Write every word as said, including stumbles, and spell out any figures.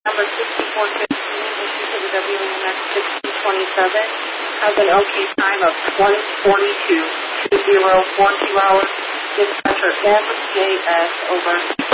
number sixty-four fifteen, issued to the W A M X sixteen twenty-seven, has an OK time of twenty forty-two, two zero four two hours. Dispatcher M J S, over.